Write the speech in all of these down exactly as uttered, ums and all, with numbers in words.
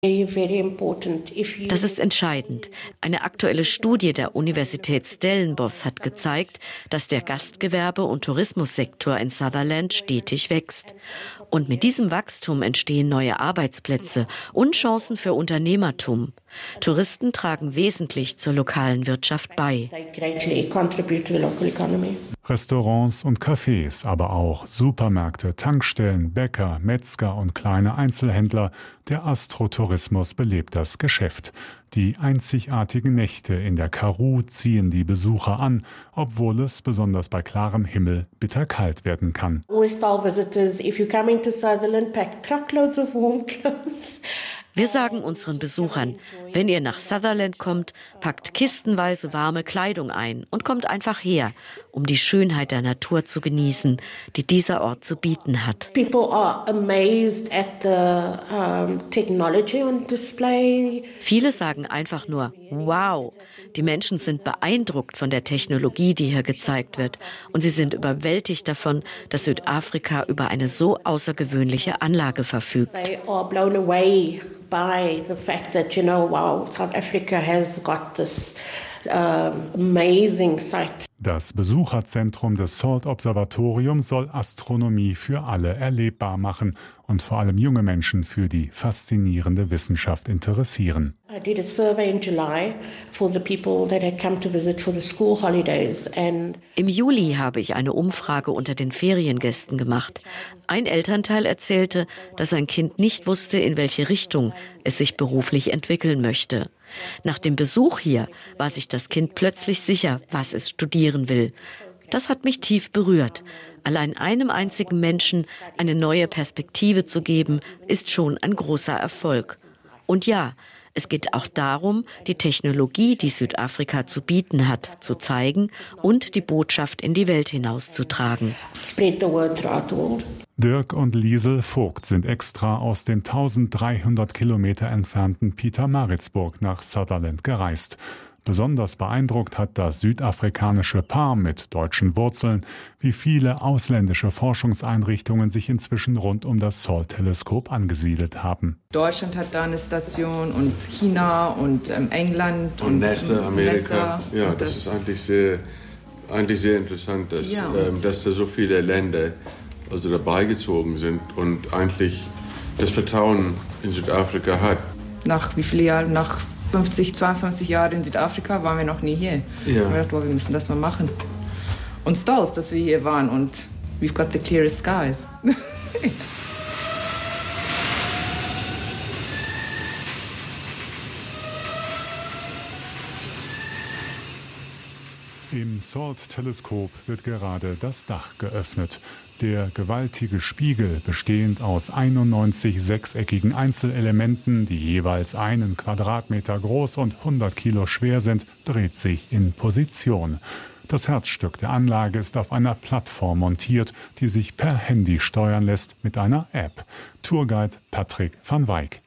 Das ist entscheidend. Eine aktuelle Studie der Universität Stellenbosch hat gezeigt, dass der Gastgewerbe- und Tourismussektor in Sutherland stetig wächst. Und mit diesem Wachstum entstehen neue Arbeitsplätze und Chancen für Unternehmertum. Touristen tragen wesentlich zur lokalen Wirtschaft bei. Restaurants und Cafés, aber auch Supermärkte, Tankstellen, Bäcker, Metzger und kleine Einzelhändler. Der Astrotourismus belebt das Geschäft. Die einzigartigen Nächte in der Karoo ziehen die Besucher an, obwohl es besonders bei klarem Himmel bitterkalt werden kann. Wir sagen unseren Besuchern, wenn ihr nach Sutherland kommt, packt kistenweise warme Kleidung ein und kommt einfach her, um die Schönheit der Natur zu genießen, die dieser Ort zu bieten hat. Viele sagen einfach nur, wow. Die Menschen sind beeindruckt von der Technologie, die hier gezeigt wird. Und sie sind überwältigt davon, dass Südafrika über eine so außergewöhnliche Anlage verfügt. They are blown away by the fact that, you know, wow, South Africa has got this um, amazing site. Das Besucherzentrum des Salt-Observatoriums soll Astronomie für alle erlebbar machen und vor allem junge Menschen für die faszinierende Wissenschaft interessieren. I did a survey in July for the people that had come to visit for the school holidays and Im Juli habe ich eine Umfrage unter den Feriengästen gemacht. Ein Elternteil erzählte, dass sein Kind nicht wusste, in welche Richtung es sich beruflich entwickeln möchte. Nach dem Besuch hier war sich das Kind plötzlich sicher, was es studieren will. Das hat mich tief berührt. Allein einem einzigen Menschen eine neue Perspektive zu geben, ist schon ein großer Erfolg. Und ja, es geht auch darum, die Technologie, die Südafrika zu bieten hat, zu zeigen und die Botschaft in die Welt hinauszutragen. spread the word throughout the world. Dirk und Liesel Vogt sind extra aus dem dreizehnhundert Kilometer entfernten Pietermaritzburg nach Sutherland gereist. Besonders beeindruckt hat das südafrikanische Paar mit deutschen Wurzeln, wie viele ausländische Forschungseinrichtungen sich inzwischen rund um das Salt-Teleskop angesiedelt haben. Deutschland hat da eine Station und China und ähm, England und, und NASA, Amerika. NASA. Ja, und das, das ist eigentlich sehr, eigentlich sehr interessant, dass, ja, ähm, dass da so viele Länder also dabei gezogen sind und eigentlich das Vertrauen in Südafrika hat. Nach wie viele Jahren? Nach fünfzig, zweiundfünfzig Jahren in Südafrika waren wir noch nie hier. Ja. Wir haben gedacht, oh, wir müssen das mal machen. Und stolz, dass wir hier waren und we've got the clearest skies. Im Salt-Teleskop wird gerade das Dach geöffnet. Der gewaltige Spiegel, bestehend aus einundneunzig sechseckigen Einzelelementen, die jeweils einen Quadratmeter groß und hundert Kilo schwer sind, dreht sich in Position. Das Herzstück der Anlage ist auf einer Plattform montiert, die sich per Handy steuern lässt mit einer App. Tourguide Patrick van Wyk.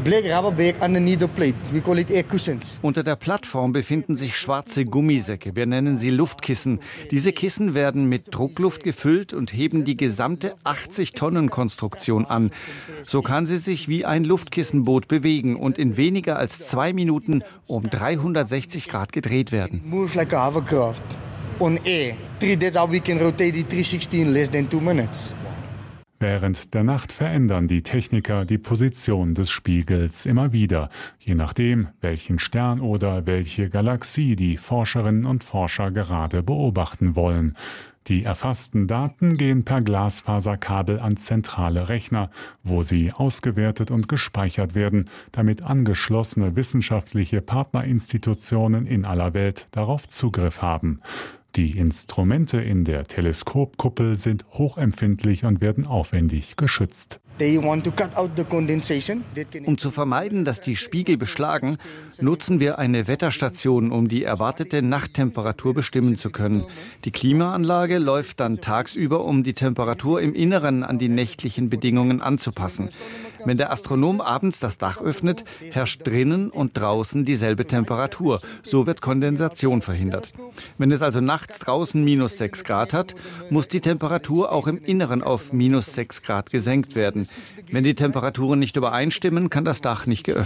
Unter der Plattform befinden sich schwarze Gummisäcke. Wir nennen sie Luftkissen. Diese Kissen werden mit Druckluft gefüllt und heben die gesamte achtzig-Tonnen-Konstruktion an. So kann sie sich wie ein Luftkissenboot bewegen und in weniger als zwei Minuten um dreihundertsechzig Grad gedreht werden. Moves like a hovercraft on air. That's how we can rotate the three sixty in less than two minutes. Während der Nacht verändern die Techniker die Position des Spiegels immer wieder, je nachdem, welchen Stern oder welche Galaxie die Forscherinnen und Forscher gerade beobachten wollen. Die erfassten Daten gehen per Glasfaserkabel an zentrale Rechner, wo sie ausgewertet und gespeichert werden, damit angeschlossene wissenschaftliche Partnerinstitutionen in aller Welt darauf Zugriff haben. Die Instrumente in der Teleskopkuppel sind hochempfindlich und werden aufwendig geschützt. Um zu vermeiden, dass die Spiegel beschlagen, nutzen wir eine Wetterstation, um die erwartete Nachttemperatur bestimmen zu können. Die Klimaanlage läuft dann tagsüber, um die Temperatur im Inneren an die nächtlichen Bedingungen anzupassen. Wenn der Astronom abends das Dach öffnet, herrscht drinnen und draußen dieselbe Temperatur. So wird Kondensation verhindert. Wenn es also nachts draußen minus sechs Grad hat, muss die Temperatur auch im Inneren auf minus sechs Grad gesenkt werden. Wenn die Temperaturen nicht übereinstimmen, kann das Dach nicht geöffnet werden.